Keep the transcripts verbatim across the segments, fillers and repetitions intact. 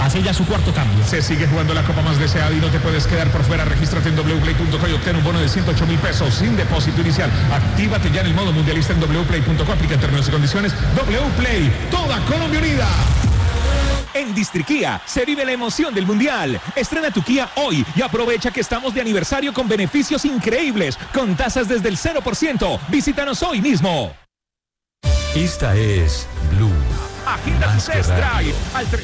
hace ya su cuarto cambio. Se sigue jugando la copa más deseada y no te puedes quedar por fuera. Regístrate en doble u play punto co y obtén un bono de ciento ocho mil pesos sin depósito inicial. Actívate ya en el modo mundialista en doble u play punto co. Aplica términos y condiciones. W Play, toda Colombia unida. En Distriquía se vive la emoción del Mundial. Estrena tu Kia hoy y aprovecha que estamos de aniversario con beneficios increíbles, con tasas desde el cero por ciento. Visítanos hoy mismo. Esta es Blue. Agenda tu test drive al tre-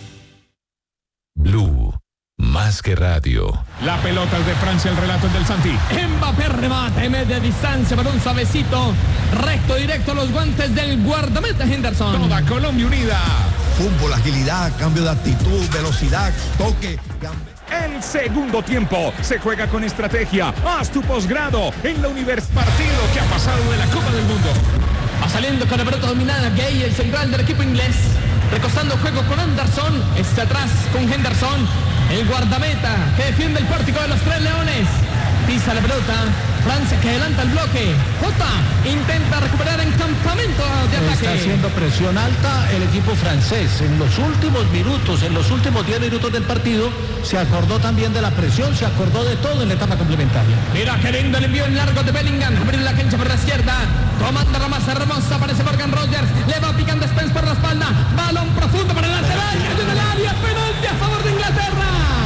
Blue, más que radio. La pelota es de Francia, el relato es del Santi. Mbappé remata en media distancia para un suavecito. Recto directo a los guantes del guardameta Henderson. Toda Colombia unida. Fútbol, agilidad, cambio de actitud, velocidad, toque. El segundo tiempo se juega con estrategia. Haz tu posgrado en la Univers. Partido que ha pasado de la Copa del Mundo. Va saliendo con la pelota dominada Gay, el central del equipo inglés. Recostando juego con Anderson. Está atrás con Henderson. El guardameta que defiende el pórtico de los Tres Leones. Pisa la pelota. Francia que adelanta el bloque. Jota intenta recuperar en campamento de ataque. Está haciendo presión alta el equipo francés. En los últimos minutos, en los últimos diez minutos del partido, se acordó también de la presión, se acordó de todo en la etapa complementaria. Mira qué lindo el envío en largo de Bellingham. Abre la cancha por la izquierda. Comanda la más hermosa. Aparece Morgan Rogers. Le va picando Spence por la espalda. Balón profundo para el lateral. Cayó en el área. Penalti a favor de Inglaterra.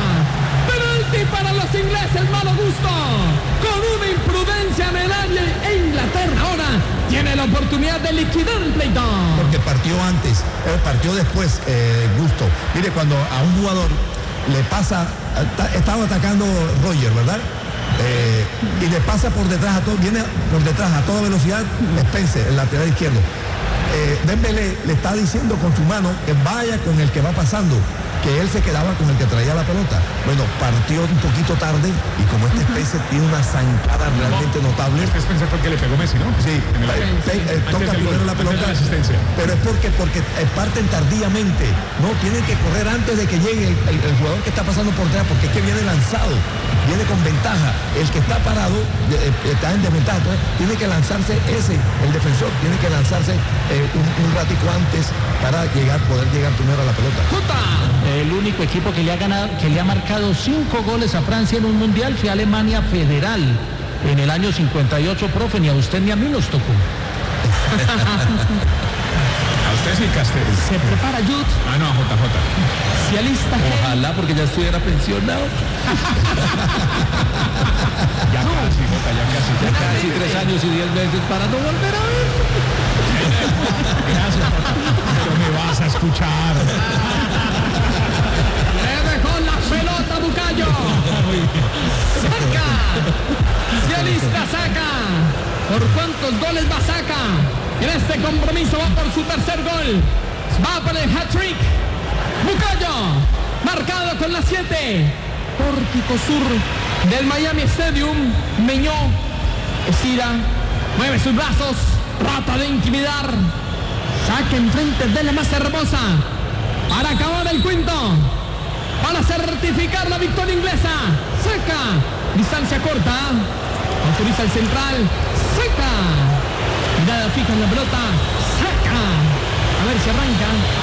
Penalti para los ingleses. El malo gusto. Con una imprudencia en el área. E Inglaterra ahora tiene la oportunidad de liquidar el pleito. Porque partió antes, eh, partió después, eh, Gusto. Mire, cuando a un jugador le pasa, estaba atacando Roger, ¿verdad? Eh, y le pasa por detrás a todo, viene por detrás a toda velocidad Spencer, el lateral izquierdo. Eh, Dembélé le está diciendo con su mano que vaya con el que va pasando, que él se quedaba con el que traía la pelota. Bueno, partió un poquito tarde y como este Spencer tiene una zancada realmente notable. Este Spencer fue el que le pegó Messi, ¿no? Sí, En el- pe- pe- eh, toca Antes del primero gol, la antes pelota, de la asistencia. pero es porque, porque eh, parten tardíamente, no, tienen que correr antes de que llegue el, el- el jugador que está pasando por detrás, porque es que viene lanzado, viene con ventaja. El que está parado eh, eh, está en desventaja, entonces tiene que lanzarse ese, el defensor, tiene que lanzarse eh, un, un ratico antes para llegar, poder llegar primero a la pelota. Jota. El único equipo que le ha ganado, que le ha marcado cinco goles a Francia en un mundial fue Alemania Federal en el año cincuenta y ocho, profe, ni a usted ni a mí nos tocó. A usted sí, Castel. Se prepara Jude. Ah, no, J J. Se alista Gay. Ojalá, porque ya estuviera pensionado. Ya casi, J, ya casi, ya casi. Casi tres años y diez meses para no volver a ver. Gracias, J. Pero me vas a escuchar. Le dejó la pelota a Bucayo. Saca. Se alista, saca. ¿Por cuántos goles va Saca? En este compromiso va por su tercer gol. Va por el hat-trick. Bucayo. Marcado con la siete. Pórtico sur del Miami Stadium. Meñó. Estira. Mueve sus brazos. Trata de intimidar. Saca enfrente de la más hermosa. Para acabar el quinto. Para certificar la victoria inglesa. Saca. Distancia corta. Autoriza el central. Saca. Mirada fija en la pelota. Saca. A ver si arranca.